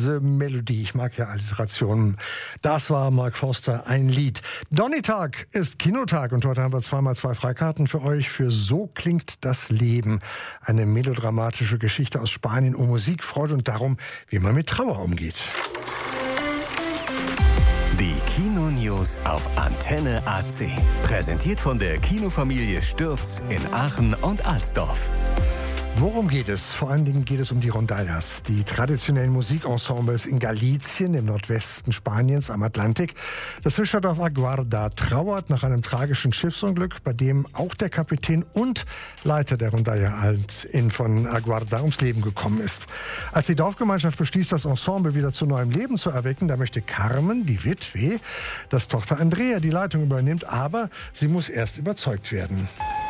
diese Melodie. Ich mag ja Alliterationen. Das war Mark Forster, ein Lied. Donnerstag ist Kinotag und heute haben wir 2x2 Freikarten für euch für So klingt das Leben. Eine melodramatische Geschichte aus Spanien um Musik, Freude und darum, wie man mit Trauer umgeht. Die Kino-News auf Antenne AC. Präsentiert von der Kinofamilie Stürz in Aachen und Alsdorf. Worum geht es? Vor allen Dingen geht es um die Rondallas, die traditionellen Musikensembles in Galicien, im Nordwesten Spaniens am Atlantik. Das Fischerdorf Aguarda trauert nach einem tragischen Schiffsunglück, bei dem auch der Kapitän und Leiter der Rondalla Alt-Inn von Aguarda ums Leben gekommen ist. Als die Dorfgemeinschaft beschließt, das Ensemble wieder zu neuem Leben zu erwecken, da möchte Carmen, die Witwe, dass Tochter Andrea die Leitung übernimmt, aber sie muss erst überzeugt werden.